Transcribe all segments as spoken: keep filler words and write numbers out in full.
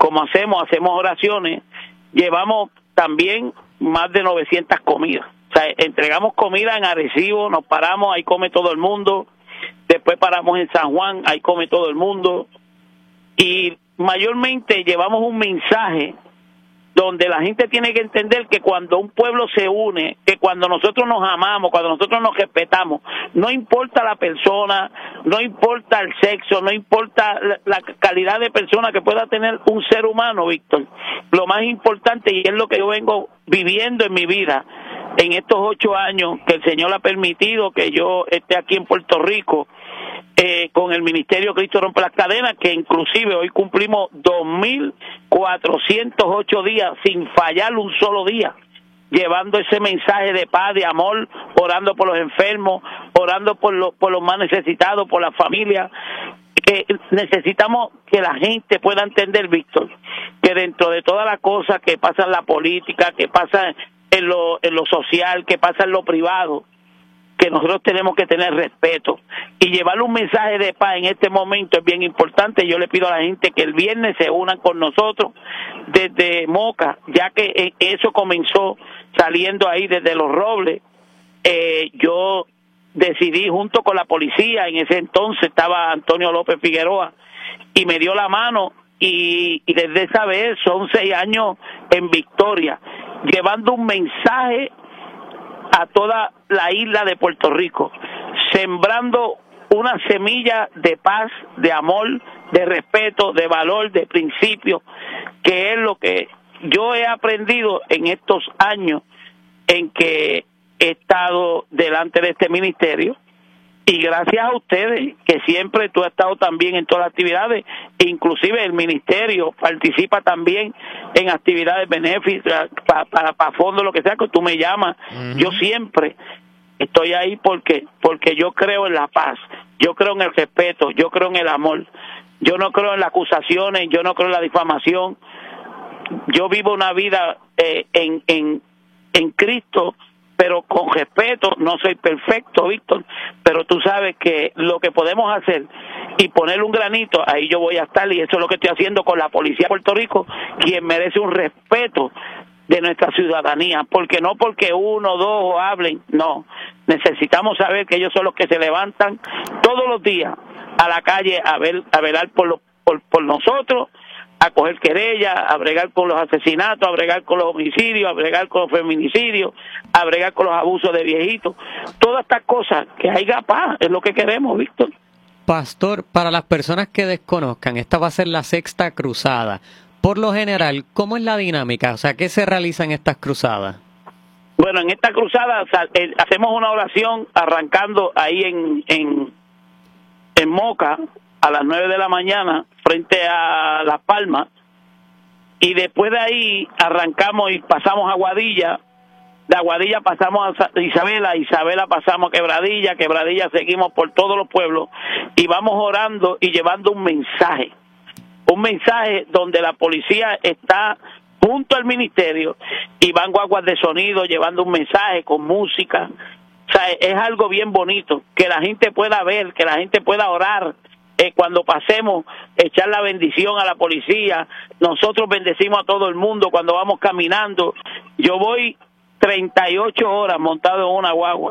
como hacemos, hacemos oraciones, llevamos también más de novecientas comidas. O sea, entregamos comida en Arecibo, nos paramos, ahí come todo el mundo. Después paramos en San Juan, ahí come todo el mundo. Y mayormente llevamos un mensaje donde la gente tiene que entender que cuando un pueblo se une, que cuando nosotros nos amamos, cuando nosotros nos respetamos, no importa la persona, no importa el sexo, no importa la, la calidad de persona que pueda tener un ser humano, Víctor. Lo más importante, y es lo que yo vengo viviendo en mi vida, en estos ocho años que el Señor ha permitido que yo esté aquí en Puerto Rico, Eh, con el Ministerio Cristo Rompe las Cadenas, que inclusive hoy cumplimos dos mil cuatrocientos ocho días sin fallar un solo día, llevando ese mensaje de paz, de amor, orando por los enfermos, orando por los, por los más necesitados, por las familias. Que necesitamos que la gente pueda entender, Víctor, que dentro de todas las cosas que pasan en la política, que pasan en lo, en lo social, que pasa en lo privado, que nosotros tenemos que tener respeto y llevarle un mensaje de paz en este momento es bien importante. Yo le pido a la gente que el viernes se unan con nosotros desde Moca, ya que eso comenzó saliendo ahí desde Los Robles. Eh, yo decidí junto con la policía, en ese entonces estaba Antonio López Figueroa, y me dio la mano, y, y desde esa vez son seis años en Victoria, llevando un mensaje a toda la isla de Puerto Rico, sembrando una semilla de paz, de amor, de respeto, de valor, de principio, que es lo que yo he aprendido en estos años en que he estado delante de este ministerio. Y gracias a ustedes, que siempre tú has estado también en todas las actividades, inclusive el ministerio participa también en actividades benéficas, para pa, pa fondo, lo que sea, que tú me llamas. Uh-huh. Yo siempre estoy ahí porque porque yo creo en la paz, yo creo en el respeto, yo creo en el amor. Yo no creo en las acusaciones, yo no creo en la difamación. Yo vivo una vida eh, en, en, en Cristo, pero con respeto. No soy perfecto, Víctor, pero tú sabes que lo que podemos hacer y poner un granito, ahí yo voy a estar, y eso es lo que estoy haciendo con la policía de Puerto Rico, quien merece un respeto de nuestra ciudadanía, porque no porque uno o dos hablen, no, necesitamos saber que ellos son los que se levantan todos los días a la calle a ver, a velar por, lo, por, por nosotros, a coger querellas, a bregar con los asesinatos, a bregar con los homicidios, a bregar con los feminicidios, a bregar con los abusos de viejitos. Todas estas cosas, que haya paz, es lo que queremos, Víctor. Pastor, para las personas que desconozcan, esta va a ser la sexta cruzada. Por lo general, ¿cómo es la dinámica? O sea, ¿qué se realiza en estas cruzadas? Bueno, en esta cruzada o sea, eh, hacemos una oración arrancando ahí en, en, en Moca, a las nueve de la mañana, frente a Las Palmas, y después de ahí arrancamos y pasamos a Aguadilla, de Aguadilla pasamos a Isabela, Isabela pasamos a Quebradilla, Quebradilla seguimos por todos los pueblos, y vamos orando y llevando un mensaje, un mensaje donde la policía está junto al ministerio, y van guaguas de sonido llevando un mensaje con música. O sea, es algo bien bonito, que la gente pueda ver, que la gente pueda orar. Eh, cuando pasemos, echar la bendición a la policía. Nosotros bendecimos a todo el mundo cuando vamos caminando. Yo voy treinta y ocho horas montado en una guagua,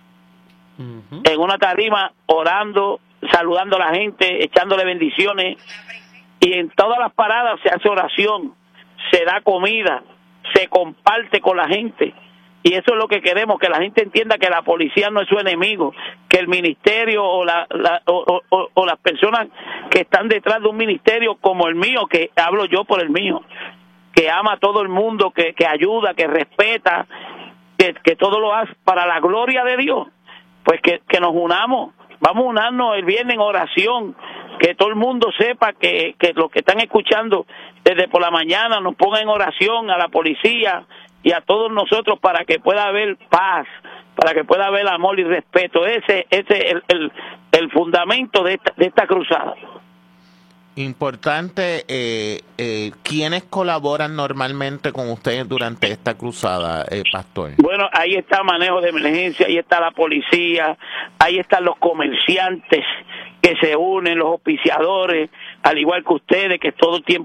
uh-huh. en una tarima, orando, saludando a la gente, echándole bendiciones, y en todas las paradas se hace oración, se da comida, se comparte con la gente. Y eso es lo que queremos, que la gente entienda que la policía no es su enemigo, que el ministerio o, la, la, o, o, o las personas que están detrás de un ministerio como el mío, que hablo yo por el mío, que ama a todo el mundo, que, que ayuda, que respeta, que, que todo lo hace para la gloria de Dios, pues que, que nos unamos, vamos a unarnos el viernes en oración, que todo el mundo sepa que, que los que están escuchando desde por la mañana nos pongan en oración a la policía y a todos nosotros, para que pueda haber paz, para que pueda haber amor y respeto. Ese, ese es el, el, el fundamento de esta, de esta cruzada. Importante, eh, eh, ¿quiénes colaboran normalmente con ustedes durante esta cruzada, eh, Pastor? Bueno, ahí está manejo de emergencia, ahí está la policía, ahí están los comerciantes que se unen, los auspiciadores, al igual que ustedes, que todo el tiempo